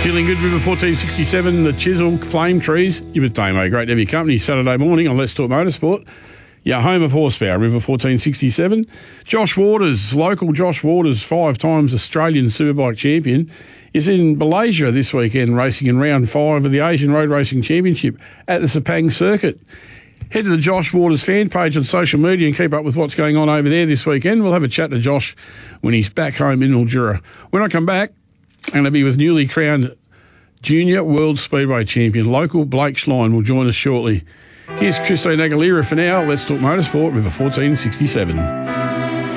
Feeling good, River 1467, the Chisel Flame Trees. You with Damo, great to have your company Saturday morning on Let's Talk Motorsport. Your home of horsepower, River 1467. Josh Waters, local Josh Waters, 5 times Australian Superbike champion, is in Malaysia this weekend racing in round 5 of the Asian Road Racing Championship at the Sepang Circuit. Head to the Josh Waters fan page on social media and keep up with what's going on over there this weekend. We'll have a chat to Josh when he's back home in Mildura. When I come back, I'm going to be with newly crowned Junior World Speedway Champion, local Blake Schlein will join us shortly. Here's Christine Aguilera for now. Let's Talk Motorsport, River 1467.